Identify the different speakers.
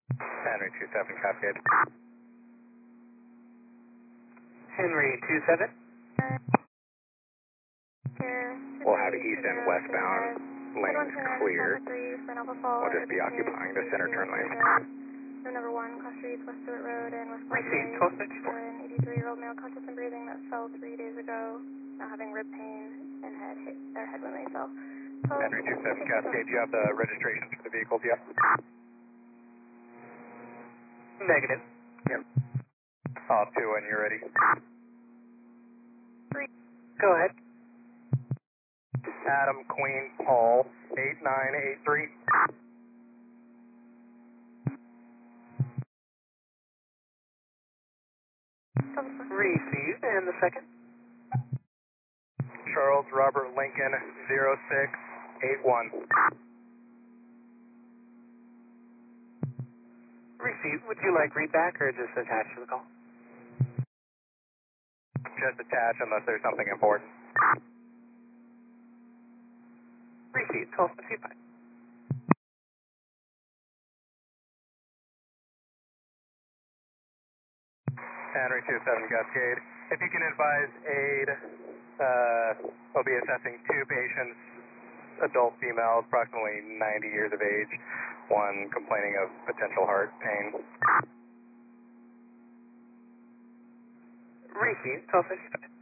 Speaker 1: Henry 27 Cascade.
Speaker 2: Henry 27.
Speaker 1: We'll have east and westbound lanes cleared. We'll just be occupying the center turn lane.
Speaker 3: Number 1, Cross Streets, West Stewart Road, and West
Speaker 2: Receive,
Speaker 3: Broadway.
Speaker 2: 1254.
Speaker 3: An 83-year-old male conscious and breathing that fell 3 days ago, now having rib pain and hit their head when they fell.
Speaker 1: Henry 27 Cascade, do you have the registrations for the vehicles yet?
Speaker 2: Negative.
Speaker 1: Yep. Off to when you're ready.
Speaker 2: Go ahead.
Speaker 1: Adam Queen Paul 8983.
Speaker 2: Receive, and the second.
Speaker 1: Charles Robert Lincoln 0681.
Speaker 2: Receive. Would you like readback or just attach to the call?
Speaker 1: Just attach unless there's something important.
Speaker 2: Receive, 1255.
Speaker 1: Henry 27 Cascade. If you can advise aid, we'll be assessing 2 patients, adult female, approximately 90 years of age, one complaining of potential heart pain.
Speaker 2: Receive, 1255.